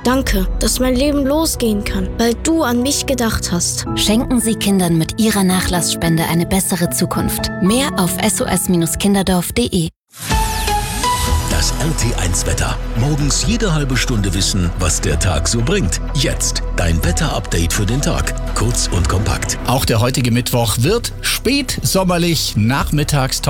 Danke, dass mein Leben losgehen kann, weil du an mich gedacht hast. Schenken Sie Kindern mit Ihrer Nachlassspende eine bessere Zukunft. Mehr auf sos-kinderdorf.de. Das RT1-Wetter. Morgens jede halbe Stunde wissen, was der Tag so bringt. Jetzt dein Wetter-Update für den Tag. Kurz und kompakt. Auch der heutige Mittwoch wird spät sommerlich, nachmittags